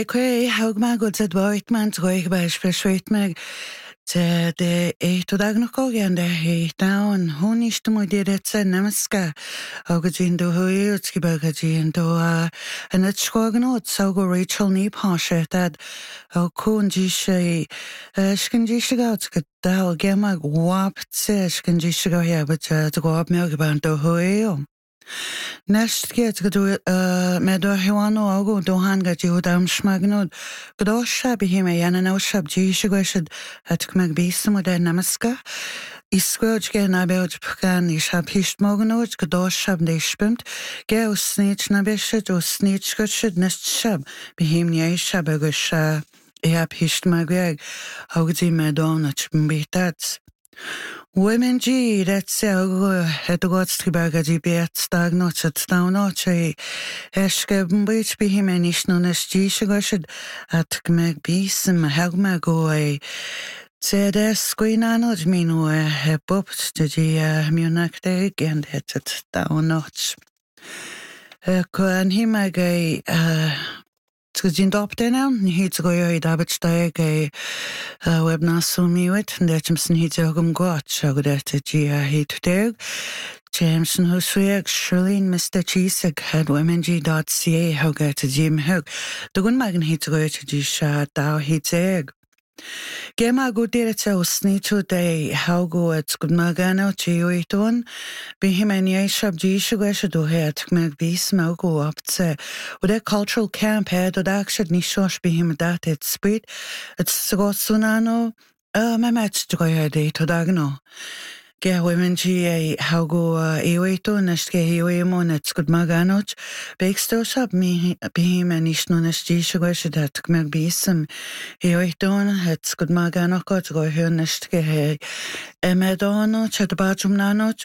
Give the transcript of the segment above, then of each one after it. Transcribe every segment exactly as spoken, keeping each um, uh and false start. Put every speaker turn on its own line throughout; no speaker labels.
Quei haug ma go at boit man troig ba spesweit me te de e to dag noch go gen de he down hon ist mo dir et namaska og gin do hui ut ski ba gin do an et skogen ot so go Rachel ni pashe that o kun ji she skin ji shiga ut ska da ge ma wap tse skin ji shiga ya but to go up me ban do hui Nest get go do me do hiwano ago do han ga ju dam schmagnod go shabi him yana no shab ji shigweshid at kmag bisam od namaska iskwoj ge na beoj pkan is hab hisht mognod go shab de spimt ge us snitch na beshid us snitch gotshid nest shab bi him ni shab go sha e hab hisht mageg augdi me do na chbitats Women G, that's so het got stribaga di bet stag not at down not che eske bich be him enish no nes G shigashid at gmeg bism hagma go e Tsedes gwynanod mi no e he bobt de di munak de and het at down not ko an him ag Tg din dop den an, ni hyd go i dabit staig e web na sumiwit, and etchimson hyd ogum got, shagod et gi a hyd deg. Jameson huswiag, Shirlene Mister Chisig, had womeng dot c a hog et Jim Hug. Dugun magan hyd go et gi sha dao hyd egg. Gema go dir et o snichu de how go et good magano chi oiton be him any shab ji shugwesh do het meg bis mo go up tse with a cultural camp head od action ni shosh be him that it speed it's go sunano uh my match to go de to dagno Ge women G a how go e oiton nest ge he oimon et good magano big sto shab me be him any shnones ji shugwesh that meg bism he oiton het good magano go to go here nest ge he emedono chat bajum nanot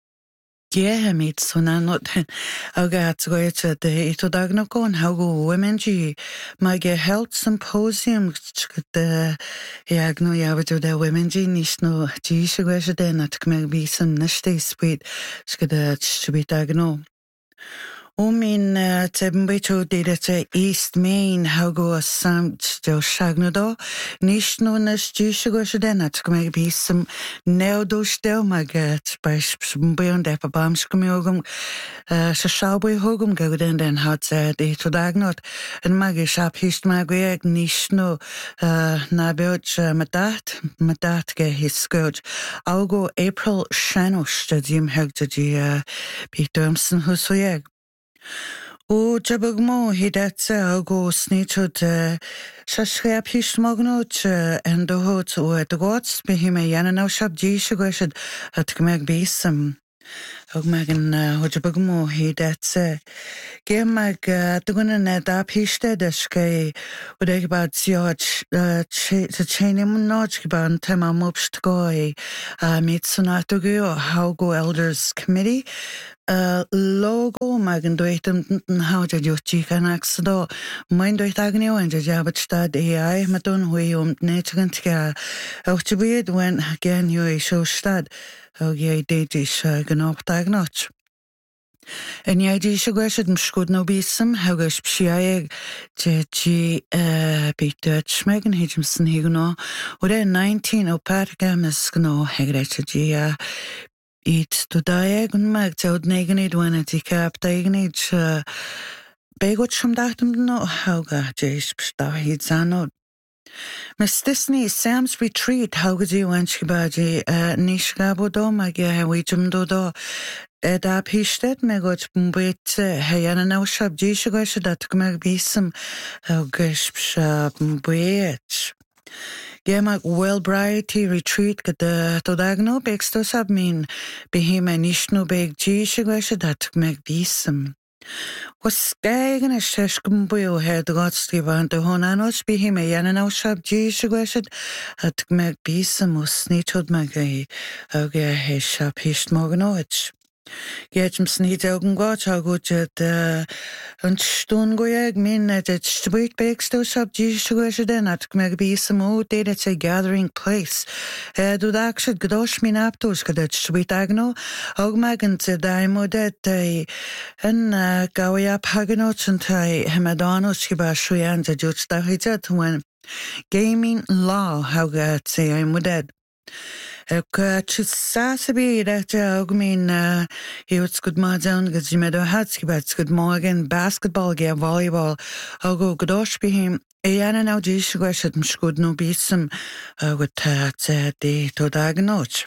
Ge mit sunanot agat go et de ito dagno kon how go women G my ge health symposium de yagno yavet de women G nishno ji shugwesh de nat meg bism neste sweet skada chbitagno O min tebn beito didete East Main how go a samt jo shagnado nishno nes ji shugwesh de nat meg bism neodo stel maget by beyond de bam skmiogum sa shawboy hogum go den den hat de to dagnot en mag shap hist magweg nishno na beoch madat madat ge his skoj algo April shanosh de Jim Hugd ji Peterson husweg O jabagmo hidatsa go snitchut shashria pish magnot and the hot o the gods be him yana no shab ji shugashid at kmag bisam og magan hojabagmo hidatsa gemag tuguna na da pishte dashke udeg about siach to chain him notch ban tema mobst goy mitsunato go how go elders committee Uh, logo magan doitum how did you chicken axdo mind doit agnio and jabat stad ai matun hui um netgantka auch to be it when again you show stad oh ye did is ganop tagnot En jij die shugwesh het mshkud no bisam haugash pshiaeg je ji Peter Schmegan Hitchumson higno ore nineteen opatgamis gno hegreche ji It to daeg un mag tjod negenid when it ikap dagenid begot shum dachtum no hauga jesh pstahid zanod Miss Disney Sam's Retreat haugaji wanshkibaji nishgabo do magya hawijum do do Eda pishtet megot bumbet hayana no shab jishugash dat gmag bisam haugash pshab bumbet Gemag Wellbriety Retreat gada todagno begsto sabmin behima nishno beg ji shigwesh dat meg bisam. Was geigen a sheshkum buyo head godstrivan de honanos behima yanano shab ji shigwesh at meg bisam us nitod magay auge he shab hisht mognoich. Get hem sniet ogen got ha gut et an stone goeg min at et street bakes sub Jesu den at meg be some mo did it's a gathering place. Uh, do that should godosh min aptos kad et street agno og magan te daimo det en gawi up haganot and tai hemadanos kiba shuyan te juts da hitet when gaming law how got say I'm dead. Ag sasabi that og min hiwts good ma down gaz jimedo hatski bats good morgen basketball ge volleyball og go godosh be him Eana now jish gweshet mshkud no bisum gut tat de to dagnoch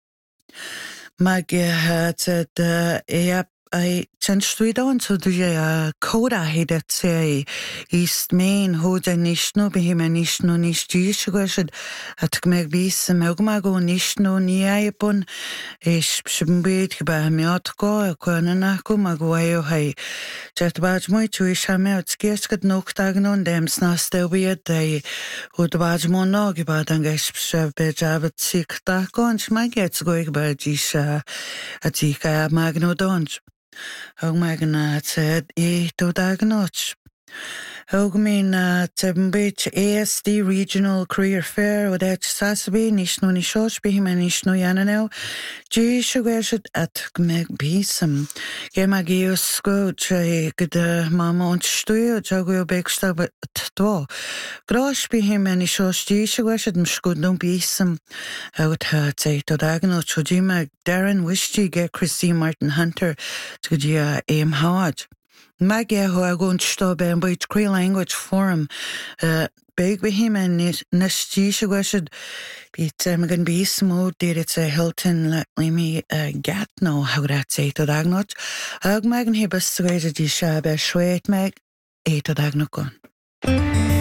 mag hat the e I change on so do ya coda hedet say East Main hoda nishno be him nishno nish jish gweshet at meg bisum ogma go nishno ni aypon ish shmbit ba miot go kona ko magwayo hay chat baj moi chu shame at skeskat nok dagnon dem snaste we day hod baj mo no ge ba dan gesh be javet sik ta konch magets go ba jisha atika magno donch Og magna said e to dagnoch. Og min tembit A S D Regional Career Fair og det sasabi nish no ni shosh be him nish no yanano. Ji shugashet at meg bisam. Ge magius sko che ged mama und stuyo jago beksta to. Grosh be him ni shosh ji shugashet mshkud no bisam. Out hat say to dagnoch jima Darren Wishji get Christine Martin Hunter to gia aim hard. Magia ho agon stobe and by Cree Language Forum uh big with him and nastisha washid bit magan be smo did it say Hilton let me uh gat no how that say to dagnot ag magan he best way to disha be shwet meg e to dagnot